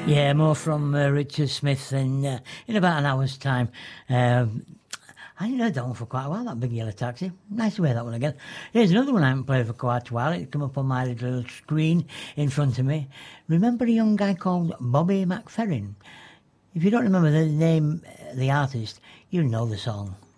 Yeah, more from Richard Smith in about an hour's time. I hadn't heard that one for quite a while, that Big Yellow Taxi. Nice to hear that one again. Here's another one I haven't played for quite a while. It's come up on my little screen in front of me. Remember a young guy called Bobby McFerrin? If you don't remember the name, the artist, you'll know the song.